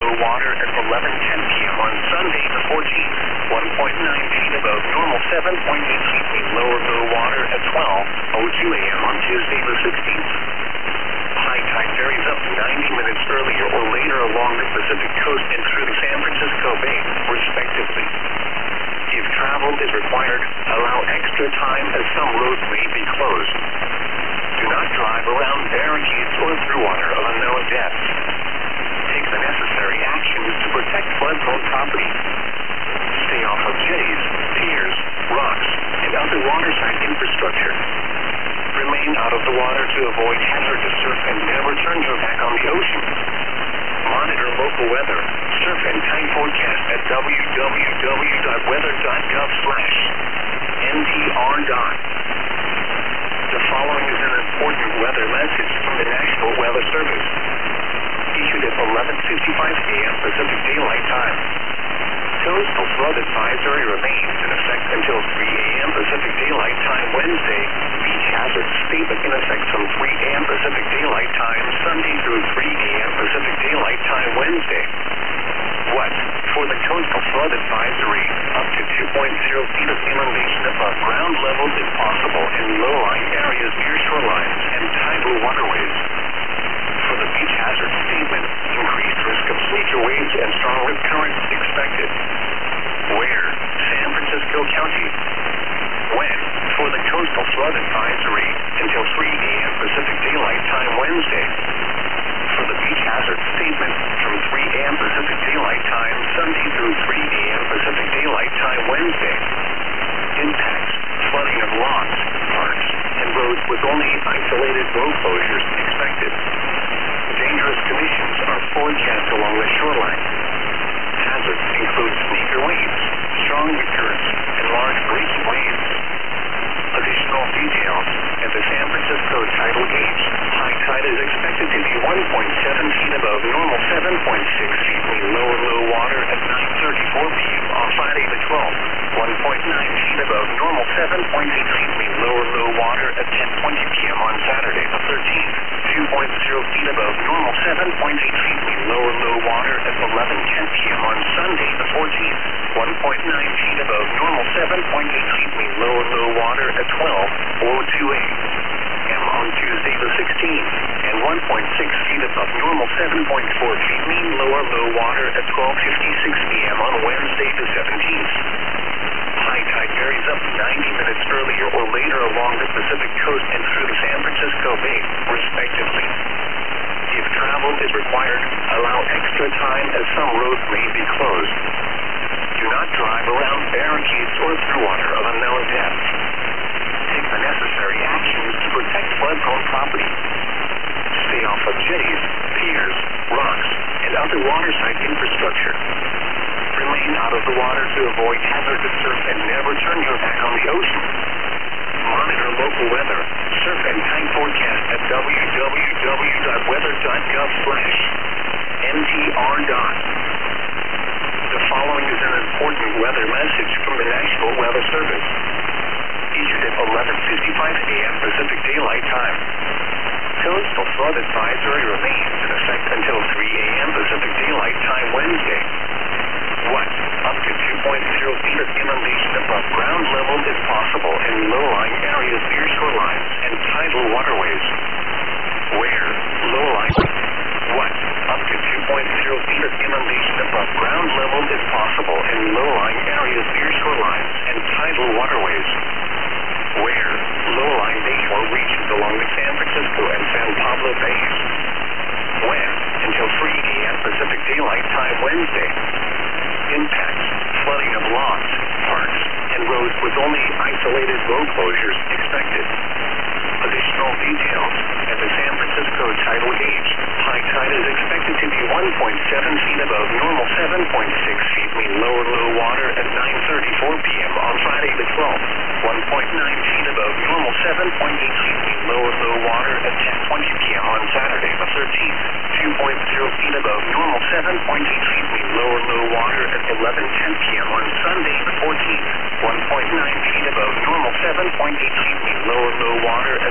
low water at 11:10 p.m. on Sunday the 14th. 1.9 feet above normal, 7.8 feet mean low water at 12:02 a.m. on Tuesday the 16th. High tide varies up 90 minutes earlier or later along the Pacific coast and through the San Francisco Bay, respectively. If travel is required, allow extra time as some roads may be closed. Do not drive around barricades or through water of unknown depth. Take the necessary actions to protect flood-prone property. Stay off of jetties, piers, rocks, and other waterside infrastructure. Remain out of the water to avoid hazardous surf and never turn your back on the ocean. Monitor local weather, surf and time forecast at www.weather.gov/NPR. The following is an important weather message from the National Weather Service. Issued at 11:55 a.m. Pacific Daylight Time. Coastal flood advisory remains in effect until 3 a.m. Pacific Daylight Time Wednesday. Beach hazard statement in effect from 3 a.m. Pacific Daylight Time Sunday through 3 a.m. Pacific Daylight Time Wednesday. What? For the coastal flood advisory, up to 2.0 feet of inundation above ground levels if possible in low-lying areas near shorelines and tidal waterways. For the beach hazard statement, increased risk of major waves and strong rip currents expected. Where? San Francisco County. When? For the coastal flood advisory, until 3 a.m. Pacific Daylight Time Wednesday. For the beach hazard statement, from 3 a.m. Pacific Daylight Time Sunday through 3 a.m. Pacific Daylight Time Wednesday. Impacts: flooding of lawns, parks, and roads with only isolated road closures expected. Dangerous conditions are forecast along the shoreline. Hazards include sneaker waves, strong currents, and large breaking waves. Additional details: at the San Francisco tidal gauge, high tide is expected to be 1.7 feet above normal, 7.6 feet mean low water at 9:34 p.m. on Friday the 12th. 1.9 feet above normal, 7.8 feet mean low water at 10:20 p.m. on Saturday the 13th. 2.0 feet above normal, 7.8 feet mean low water at 11:10 p.m. on Sunday the 14th. 1.9 feet above normal, 7.8 feet mean low water at 12:02 a.m. on Tuesday the 16th, and 1.6 feet above normal, 7.4 feet mean low water at 12:56 p.m. on Wednesday the 17th. High tide varies up 90 minutes earlier or later along the Pacific coast and through the San Francisco Bay, respectively. If travel is required, allow extra time as some roads may be closed. Do not drive around barricades or through water of unknown depth. Take the necessary actions to protect flood-prone property. Stay off of jetties, piers, rocks, and other waterside infrastructure. Remain out of the water to avoid hazardous surf and never turn your back on the ocean. Monitor local weather, surf and time forecast at www.weather.gov/NPR. The following is an important weather message from the National Weather Service. Issued at 11:55 a.m. Pacific Daylight Time. Coastal flood advisory remains in effect until 3 a.m. Pacific Daylight Time Wednesday. What? Up to 2.0 feet of inundation above ground level if possible in low-lying areas near shorelines and tidal waterways. Where? Low-lying. What? Up to 2.0 feet of inundation above ground level if possible in low-lying areas near shorelines and tidal waterways. Where? Low-lying bayshore regions along the San Francisco and San Pablo Bays. When? Until 3 a.m. Pacific Daylight Time Wednesday. Impacts: flooding of lawns, parks, and roads with only isolated road closures expected. Additional details: at the San Francisco tidal gauge, high tide is expected to be 1.7 feet above normal, 7.6 feet mean low water at 9:34 p.m. on Friday the 12th. 1.9 feet above normal, 7.8 feet mean low water at 10:20 p.m. on Saturday the 13th. 2.0 feet above normal, 7.8 feet mean low water at 11:10 p.m. on Sunday the 14th. 1.9 feet above normal, 7.8 feet mean low water at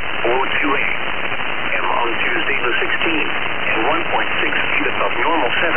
12:02 a.m. on Tuesday the 16th, and 1.6 feet above normal, 7